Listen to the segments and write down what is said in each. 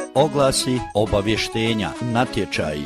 oglasi, obavještenja, natječaji.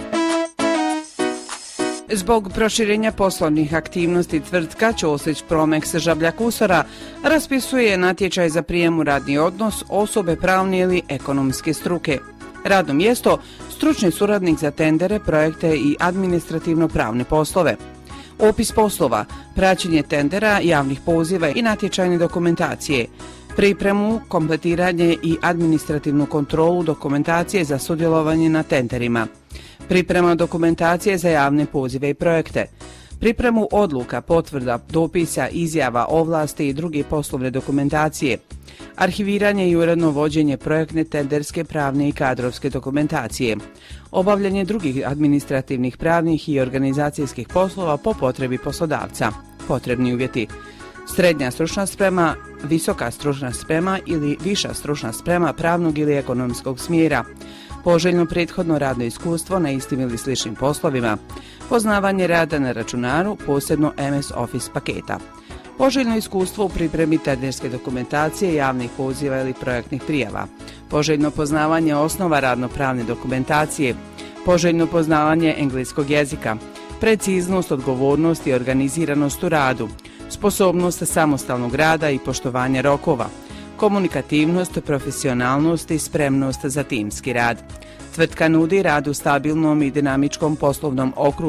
Zbog proširenja poslovnih aktivnosti tvrtka Ćosić Promex Žabljak Usora raspisuje natječaj za prijem u radni odnos osobe pravne ili ekonomske struke. Radno mjesto stručni suradnik za tendere, projekte i administrativno-pravne poslove. Opis poslova, praćenje tendera, javnih poziva i natječajne dokumentacije, pripremu, kompletiranje i administrativnu kontrolu dokumentacije za sudjelovanje na tenderima, priprema dokumentacije za javne pozive i projekte, pripremu odluka, potvrda, dopisa, izjava, ovlasti i druge poslovne dokumentacije, arhiviranje i uredno vođenje projektne, tenderske, pravne i kadrovske dokumentacije, obavljanje drugih administrativnih, pravnih i organizacijskih poslova po potrebi poslodavca. Potrebni uvjeti: srednja stručna sprema, visoka stručna sprema ili viša stručna sprema pravnog ili ekonomskog smjera, poželjno prethodno radno iskustvo na istim ili sličnim poslovima, poznavanje rada na računaru, posebno MS Office paketa, poželjno iskustvo u pripremi tenderske dokumentacije, javnih poziva ili projektnih prijava, poželjno poznavanje osnova radno-pravne dokumentacije, poželjno poznavanje engleskog jezika, preciznost, odgovornost i organiziranost u radu, sposobnost samostalnog rada i poštovanje rokova, komunikativnost, profesionalnost i spremnost za timski rad. Tvrtka nudi rad u stabilnom i dinamičkom poslovnom okružju